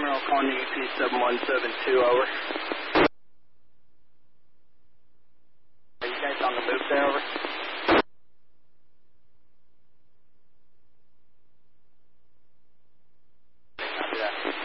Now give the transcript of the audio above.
Terminal calling UP 7172, over. Are you guys on the move there, over? Copy that.